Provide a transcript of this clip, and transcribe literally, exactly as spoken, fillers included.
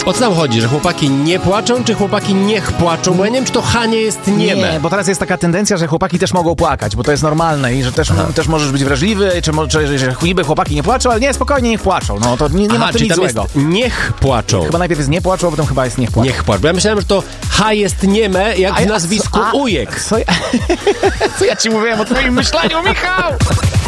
O co tam chodzi, że chłopaki nie płaczą, czy chłopaki niech płaczą? Bo ja nie wiem, czy to H nie jest nieme. Nie, bo teraz jest taka tendencja, że chłopaki też mogą płakać, bo to jest normalne i że też, też możesz być wrażliwy, czy, czy że niby chłopaki nie płaczą, ale nie, spokojnie, niech płaczą. No to nie, nie Aha, ma w tym czyli nic tam złego. jest niech płaczą. Chyba najpierw jest nie płaczą, a potem chyba jest niech płaczą. Niech płaczą. Bo ja myślałem, że to H jest nieme, jak A w ja- nazwisku a- Ujek. Co ja, co ja ci mówiłem o twoim myśleniu, Michał?